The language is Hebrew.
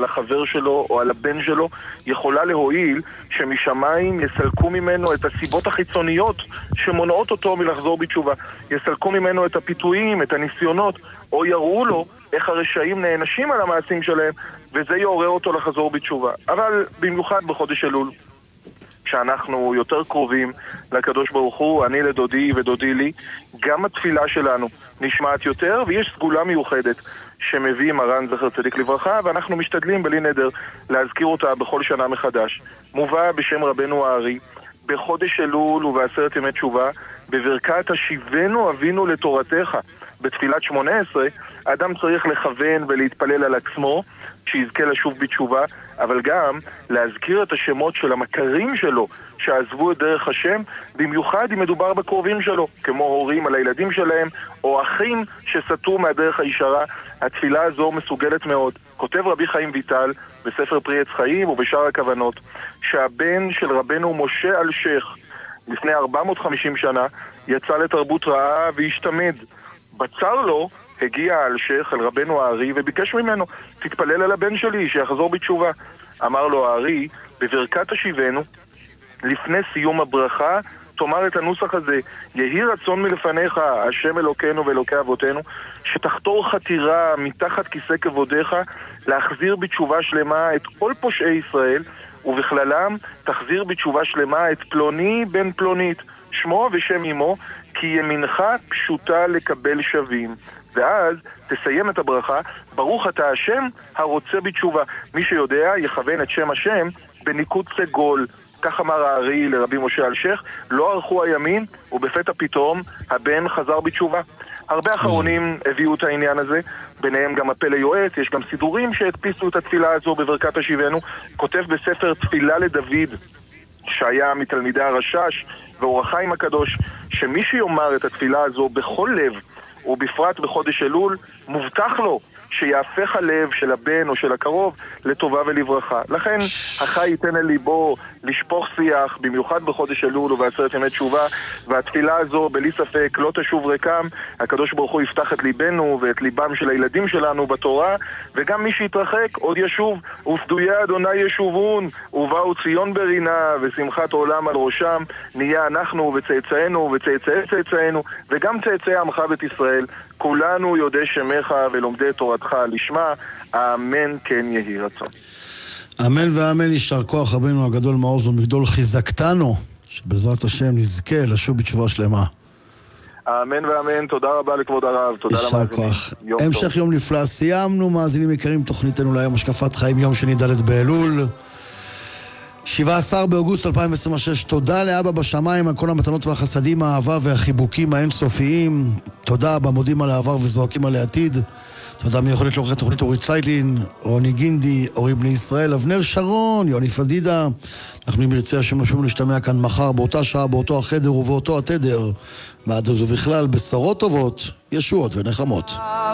על החבר שלו או על הבן שלו, יכולה להועיל שמשמיים יסלקו ממנו את הסיבות החיצוניות שמונעות אותו מלחזור בתשובה. יסלקו ממנו את הפיתויים, את הניסיונות, או יראו לו איך הרשעים נענשים על המעשים שלהם, וזה יעורר אותו לחזור בתשובה. אבל במיוחד בחודש אלול, כשאנחנו יותר קרובים לקדוש ברוך הוא, אני לדודי ודודי לי, גם התפילה שלנו נשמעת יותר, ויש סגולה מיוחדת שמביא מרן זכר צדיק לברכה, ואנחנו משתדלים בלי נדר להזכיר אותה בכל שנה מחדש. מובא בשם רבנו הארי, בחודש אלול ובעשרת ימי תשובה, בברכת השיבנו אבינו לתורתך. בתפילת 18, אדם צריך לכוון ולהתפלל על עצמו, שיזכה לשוב בתשובה, אבל גם להזכיר את השמות של המכרים שלו שעזבו את דרך השם, במיוחד אם מדובר בקרובים שלו, כמו הורים על הילדים שלהם, או אחים שסטו מהדרך הישרה. התפילה הזו מסוגלת מאוד. כותב רבי חיים ויטל בספר פרי עץ חיים ובשאר הכוונות, שהבן של רבנו משה אלשיך לפני 450 שנה יצא לתרבות רעה והשתמד. בצר לו הגיע אלשיך אל רבנו הארי וביקש ממנו, תתפלל על הבן שלי שיחזור בתשובה. אמר לו הארי, בברכת השיבנו לפני סיום הברכה תאמר את הנוסח הזה: יהי רצון מלפניך השם אלוקינו ואלוקי אבותינו, שתחתור חתירה מתחת כיסא כבודיך להחזיר בתשובה שלמה את כל פושעי ישראל, ובכללם תחזיר בתשובה שלמה את פלוני בן פלונית, שמו ושם אמו, כי ימינך פשוטה לקבל שווים. ואז תסיים את הברכה, ברוך אתה השם הרוצה בתשובה. מי שיודע יכוון את שם השם בניקוד סגול. כך אמר הארי לרבי משה אלשיך, לא ערכו הימים ובפתע פתאום הבן חזר בתשובה. הרבה אחרונים הביאו את העניין הזה, ביניהם גם הפלא יועץ, יש גם סידורים שהדפיסו את התפילה הזו בברכת השיבנו. כותב בספר תפילה לדוד, שהיה מתלמידי הרשש ואור החיים הקדוש, שמי שיאמר את התפילה הזו בכל לב ובפרט בחודש אלול, מובטח לו שיהפך הלב של הבן או של הקרוב לטובה ולברכה. לכן החי ייתן אל ליבו לשפוך שיח, במיוחד בחודש אלול ובעשרת ימי תשובה, והתפילה הזו בלי ספק לא תשוב ריקם. הקדוש ברוך הוא יפתח את ליבנו ואת ליבם של הילדים שלנו בתורה, וגם מי שיתרחק עוד ישוב. ופדויי אדוני ישובון, ובאו ציון ברינה, ושמחת עולם על ראשם. נהיה אנחנו וצאצאינו וצאצאי צאצאינו וגם צאצאי עמך בית ישראל, כולנו יודעי שמך ולומדי תורתך לשמה. אמן כן יהי רצון. אמן ואמן. יישר כוח רבנו הגדול מעוז ומגדול, חיזקתנו שבעזרת השם נזכה לשוב בתשובה שלמה. אמן ואמן. תודה רבה לכבוד הרב, תודה למאזינים. המשך יום נפלא. סיימנו מאזינים יקרים תוכניתנו להיום השקפת חיים, יום שני ד' באלול 17 באוגוסט 2026. תודה לאבא בשמיים על כל המתנות והחסדים, האהבה והחיבוקים האינסופיים. תודה אבא, מודים על העבר וזועקים על העתיד. תודה מיוחדת לעורכת תוכנית אורית צייטלין, רוני גינדי, אורי בני ישראל, אבנר שרון, יוני פדידה. אנחנו אם ירצה השם נשוב להשתמע כאן מחר באותה שעה, באותו החדר ובאותו התדר, ועד אז ובכלל בשורות טובות, ישועות ונחמות.